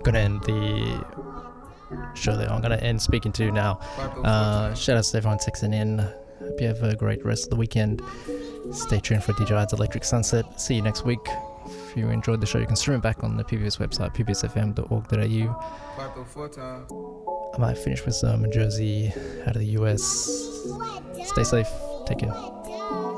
gonna end the show there. I'm gonna end speaking to now. Shout out to everyone texting in. Hope you have a great rest of the weekend. Stay tuned for DJ Ides Electric Sunset. See you next week. If you enjoyed the show, you can stream it back on the PBS website, pbsfm.org.au. I might finish with some Jersey out of the US. Stay safe. Take care.